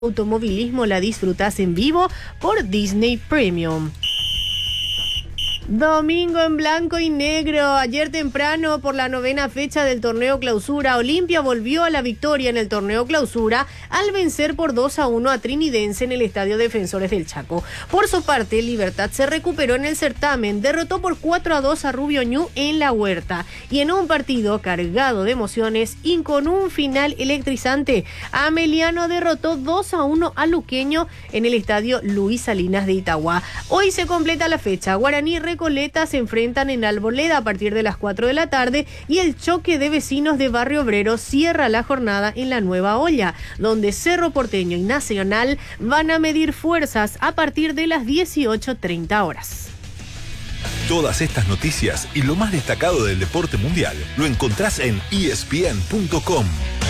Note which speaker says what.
Speaker 1: automovilismo la disfrutás en vivo por Disney Premium. Domingo en blanco y negro. Ayer temprano, por la 9ª fecha del torneo Clausura, Olimpia volvió a la victoria en el torneo Clausura al vencer por 2-1 a Trinidense en el Estadio Defensores del Chaco. Por su parte, Libertad se recuperó en el certamen, derrotó por 4-2 a Rubio Ñu en La Huerta. Y en un partido cargado de emociones y con un final electrizante, Ameliano derrotó 2-1 a Luqueño en el Estadio Luis Salinas de Itagua. Hoy se completa la fecha. Guaraní Recoleta se enfrentan en Arboleda a partir de las 4 de la tarde y el choque de vecinos de Barrio Obrero cierra la jornada en la Nueva Olla, donde Cerro Porteño y Nacional van a medir fuerzas a partir de las 18:30 horas.
Speaker 2: Todas estas noticias y lo más destacado del deporte mundial lo encontrás en ESPN.com.